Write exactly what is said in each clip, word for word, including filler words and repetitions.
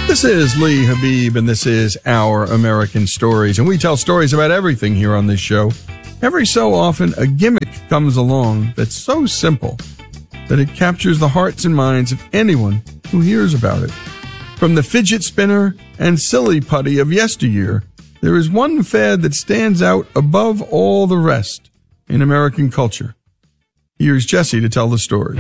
This is Lee Habib, and this is Our American Stories, and we tell stories about everything here on this show. Every so often, a gimmick comes along that's so simple that it captures the hearts and minds of anyone who hears about it. From the fidget spinner and silly putty of yesteryear, there is one fad that stands out above all the rest in American culture. Here's Jesse to tell the story.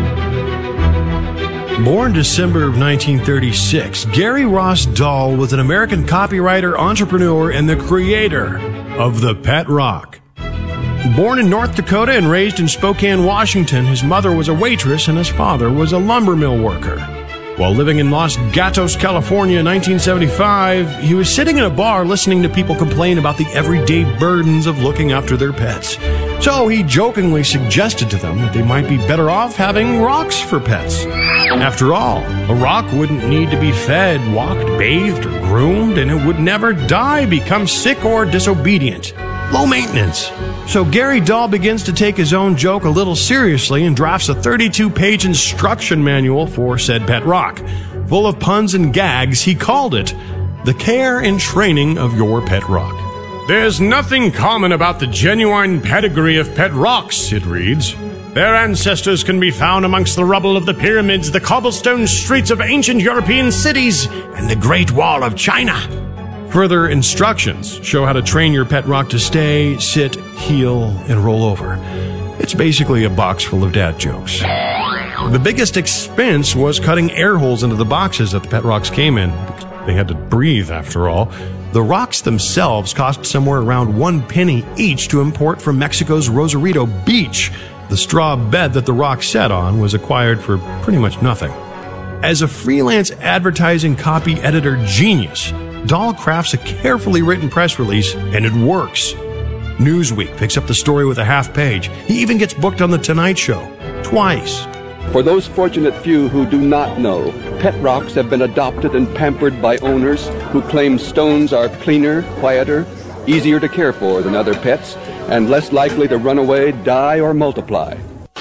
Born December of nineteen thirty-six, Gary Ross Dahl was an American copywriter, entrepreneur, and the creator of the Pet Rock. Born in North Dakota and raised in Spokane, Washington, his mother was a waitress and his father was a lumber mill worker. While living in Los Gatos, California in nineteen seventy-five, he was sitting in a bar listening to people complain about the everyday burdens of looking after their pets. So he jokingly suggested to them that they might be better off having rocks for pets. After all, a rock wouldn't need to be fed, walked, bathed, or groomed, and it would never die, become sick, or disobedient. Low maintenance. So Gary Dahl begins to take his own joke a little seriously and drafts a thirty-two page instruction manual for said pet rock. Full of puns and gags, he called it The Care and Training of Your Pet Rock. There's nothing common about the genuine pedigree of pet rocks, it reads. Their ancestors can be found amongst the rubble of the pyramids, the cobblestone streets of ancient European cities, and the Great Wall of China. Further instructions show how to train your pet rock to stay, sit, heel, and roll over. It's basically a box full of dad jokes. The biggest expense was cutting air holes into the boxes that the pet rocks came in. They had to breathe, after all. The rocks themselves cost somewhere around one penny each to import from Mexico's Rosarito Beach. The straw bed that the rock sat on was acquired for pretty much nothing. As a freelance advertising copy editor genius, Dahl crafts a carefully written press release, and it works. Newsweek picks up the story with a half page. He even gets booked on The Tonight Show. Twice. For those fortunate few who do not know, pet rocks have been adopted and pampered by owners who claim stones are cleaner, quieter, easier to care for than other pets, and less likely to run away, die, or multiply.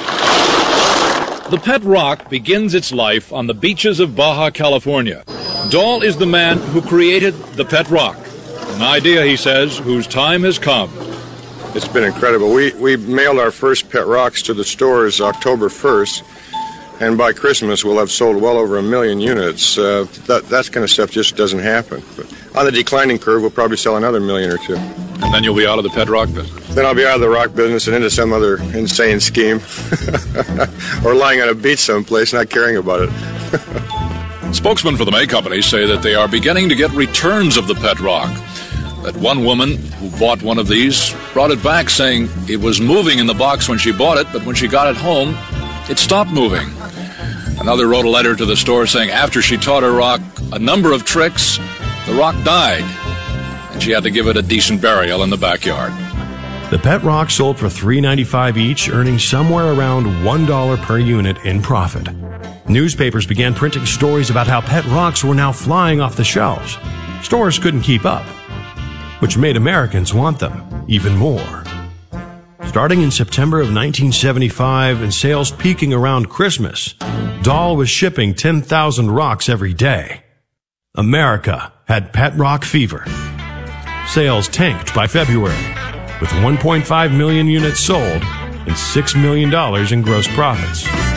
The pet rock begins its life on the beaches of Baja California. Dahl is the man who created the pet rock, an idea, he says, whose time has come. It's been incredible. We, we mailed our first pet rocks to the stores October first, and by Christmas we'll have sold well over a million units. Uh, that, that kind of stuff just doesn't happen. But on the declining curve, we'll probably sell another million or two. And then you'll be out of the pet rock business. Then I'll be out of the rock business and into some other insane scheme. Or lying on a beach someplace not caring about it. Spokesmen for the May Company say that they are beginning to get returns of the pet rock. That one woman who bought one of these brought it back saying it was moving in the box when she bought it, but when she got it home, it stopped moving. Another wrote a letter to the store saying after she taught her rock a number of tricks, the rock died, and she had to give it a decent burial in the backyard. The pet rock sold for three dollars and ninety-five cents each, earning somewhere around one dollar per unit in profit. Newspapers began printing stories about how pet rocks were now flying off the shelves. Stores couldn't keep up, which made Americans want them even more. Starting in September of nineteen seventy-five and sales peaking around Christmas, Dahl was shipping ten thousand rocks every day. America had pet rock fever. Sales tanked by February, with one point five million units sold and six million dollars in gross profits.